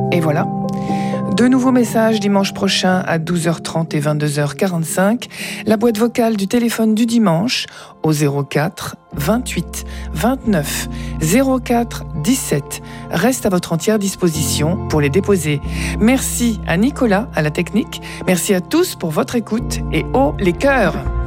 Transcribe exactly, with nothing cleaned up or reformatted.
Et voilà. De nouveaux messages dimanche prochain à douze heures trente et vingt-deux heures quarante-cinq. La boîte vocale du téléphone du dimanche au zéro quatre vingt-huit vingt-neuf zéro quatre dix-sept reste à votre entière disposition pour les déposer. Merci à Nicolas à la technique. Merci à tous pour votre écoute et haut les cœurs.